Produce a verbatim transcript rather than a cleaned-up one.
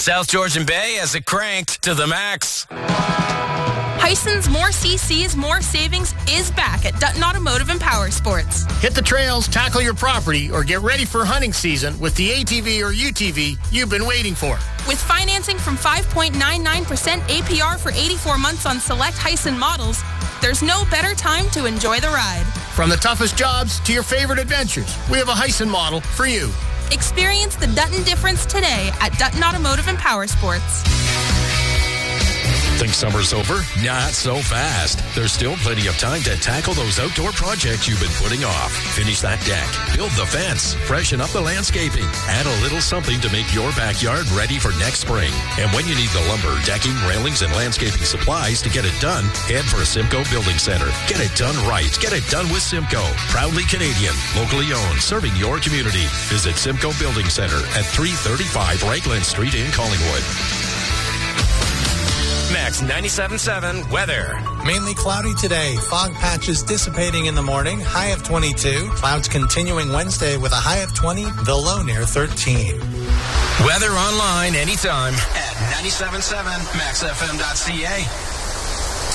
South Georgian Bay has it cranked to the max. Hison's More C Cs, More Savings is back at Dutton Automotive and Power Sports. Hit the trails, tackle your property, or get ready for hunting season with the A T V or U T V you've been waiting for. With financing from five point nine nine percent A P R for eighty-four months on select Hison models, there's no better time to enjoy the ride. From the toughest jobs to your favorite adventures, we have a Hison model for you. Experience the Dutton difference today at Dutton Automotive and Power Sports. Think summer's over? Not so fast. There's still plenty of time to tackle those outdoor projects you've been putting off. Finish that deck, build the fence, freshen up the landscaping, add a little something to make your backyard ready for next spring. And when you need the lumber, decking, railings, and landscaping supplies to get it done, head for Simcoe Building Center. Get it done right. Get it done with Simcoe. Proudly Canadian, locally owned, serving your community. Visit Simcoe Building Center at three thirty-five Raglan Street in Collingwood. Max ninety-seven point seven weather. Mainly cloudy today. Fog patches dissipating in the morning. High of twenty-two. Clouds continuing Wednesday with a high of twenty. The low near thirteen. Weather online anytime at ninety-seven point seven max f m dot c a.